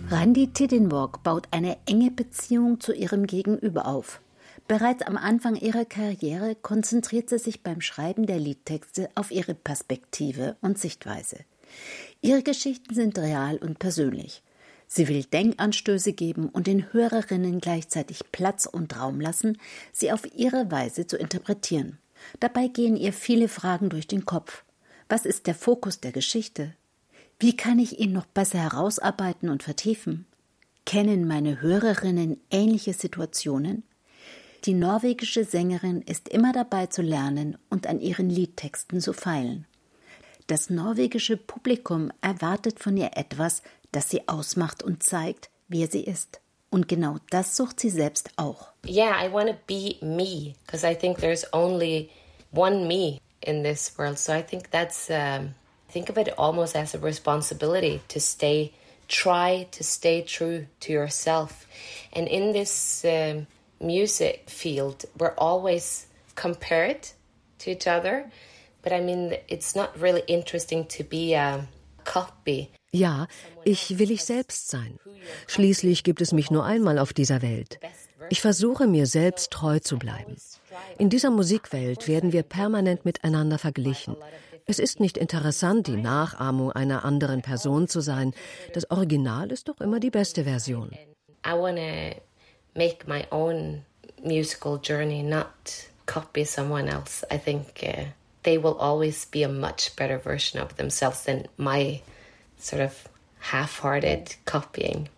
Randi Tidinwok baut eine enge Beziehung zu ihrem Gegenüber auf. Bereits am Anfang ihrer Karriere konzentriert sie sich beim Schreiben der Liedtexte auf ihre Perspektive und Sichtweise. Ihre Geschichten sind real und persönlich. Sie will Denkanstöße geben und den Hörerinnen gleichzeitig Platz und Raum lassen, sie auf ihre Weise zu interpretieren. Dabei gehen ihr viele Fragen durch den Kopf. Was ist der Fokus der Geschichte? Wie kann ich ihn noch besser herausarbeiten und vertiefen? Kennen meine Hörerinnen ähnliche Situationen? Die norwegische Sängerin ist immer dabei zu lernen und an ihren Liedtexten zu feilen. Das norwegische Publikum erwartet von ihr etwas, das sie ausmacht und zeigt, wer sie ist. Und genau das sucht sie selbst auch. Yeah, I want to be me, because I think there's only one me in this world. So I think that's, think of it almost as a responsibility to try to stay true to yourself. And in this music field, we're always compared to each other. But I mean, it's not really interesting to be a copy. Ja, ich will ich selbst sein. Schließlich gibt es mich nur einmal auf dieser Welt. Ich versuche, mir selbst treu zu bleiben. In dieser Musikwelt werden wir permanent miteinander verglichen. Es ist nicht interessant, die Nachahmung einer anderen Person zu sein. Das Original ist doch immer die beste Version. I want to make my own musical journey, not copy someone else. I think they will always be a much better version of themselves than my sort of half-hearted copying.